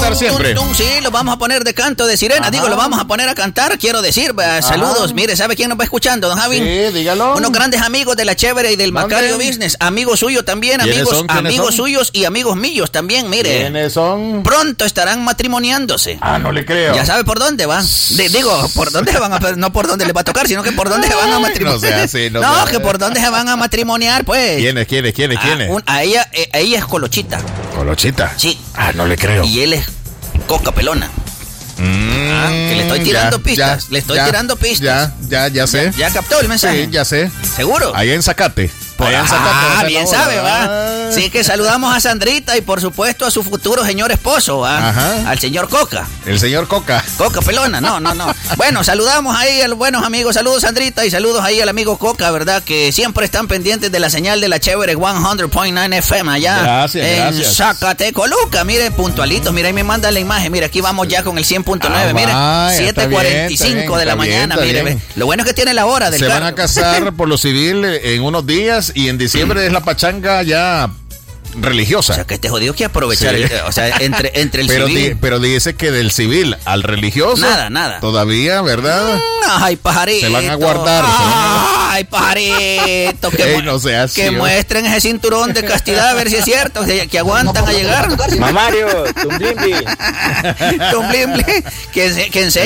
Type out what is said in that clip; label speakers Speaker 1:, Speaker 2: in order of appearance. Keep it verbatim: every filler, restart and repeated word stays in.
Speaker 1: cantar siempre.
Speaker 2: Tum, tum, sí, lo vamos a poner de canto de sirena. Ajá. Digo, lo vamos a poner a cantar, quiero decir. Uh, saludos. Mire, ¿sabe quién nos va escuchando, don Javi?
Speaker 1: Sí, dígalo.
Speaker 2: Unos grandes amigos de la Chévere y del Macario Business. Amigos suyos también, amigos,
Speaker 1: son?
Speaker 2: amigos
Speaker 1: son?
Speaker 2: suyos y amigos míos también, mire.
Speaker 1: ¿Quiénes son?
Speaker 2: Pronto estarán matrimoniándose.
Speaker 1: Ah, no le creo.
Speaker 2: Ya sabe por dónde va. De, digo, por dónde se van a, no por dónde les va a tocar, sino que por dónde se van a matrimoniar.
Speaker 1: No sea así, no,
Speaker 2: no
Speaker 1: sea.
Speaker 2: que por dónde se van a matrimoniar, pues.
Speaker 1: ¿Quiénes, quiénes, quiénes, quiénes?
Speaker 2: A, un, a ella, eh, a ella es Colochita.
Speaker 1: ¿Colochita?
Speaker 2: Sí.
Speaker 1: Ah, no le creo.
Speaker 2: Y él es Coca Pelona.
Speaker 1: Mm,
Speaker 2: ah, que le estoy tirando
Speaker 1: ya,
Speaker 2: pistas.
Speaker 1: Ya,
Speaker 2: le estoy
Speaker 1: ya,
Speaker 2: tirando pistas.
Speaker 1: Ya, ya, ya sé.
Speaker 2: ¿Ya, ya captó el mensaje?
Speaker 1: Sí, ya sé.
Speaker 2: ¿Seguro?
Speaker 1: Ahí en Zacate.
Speaker 2: Por
Speaker 1: Allá en Zacate.
Speaker 2: Ah, bien
Speaker 1: hora.
Speaker 2: sabe, va. Sí, que saludamos a Sandrita y por supuesto a su futuro señor esposo, ¿va?
Speaker 1: Ajá.
Speaker 2: Al señor Coca.
Speaker 1: El señor Coca.
Speaker 2: Coca Pelona, no, no, no. Bueno, saludamos ahí a los buenos amigos. Saludos, Sandrita, y saludos ahí al amigo Coca, ¿verdad? Que siempre están pendientes de la señal de la Chévere cien punto nueve F M allá.
Speaker 1: Gracias,
Speaker 2: en
Speaker 1: gracias.
Speaker 2: Zacatecoluca. Miren, puntualitos. Mira, ahí me mandan la imagen. Mira, aquí vamos ya con el cien punto nueve.
Speaker 1: Ah,
Speaker 2: Mira,
Speaker 1: vaya,
Speaker 2: siete cuarenta y cinco de la
Speaker 1: bien,
Speaker 2: mañana.
Speaker 1: bien,
Speaker 2: Mire,
Speaker 1: bien.
Speaker 2: ve. Lo bueno es que tiene la hora del
Speaker 1: Se
Speaker 2: carro.
Speaker 1: van a casar por lo civil en unos días y en diciembre es la pachanga ya religiosa.
Speaker 2: O sea, que este jodido que aprovechar,
Speaker 1: Sí.
Speaker 2: el, o sea, entre, entre el
Speaker 1: pero,
Speaker 2: civil.
Speaker 1: di, pero dice que del civil al religioso.
Speaker 2: Nada, nada.
Speaker 1: Todavía, ¿verdad?
Speaker 2: Ay, pajarito.
Speaker 1: Se van a guardar.
Speaker 2: Ay, pajarito. Que,
Speaker 1: Ey, no sea así,
Speaker 2: que
Speaker 1: ¿o?
Speaker 2: muestren ese cinturón de castidad a ver si es cierto, que, que aguantan a llegar.
Speaker 3: Mamario, tumblimbli.
Speaker 2: Tumblimbli, que, que enseñen.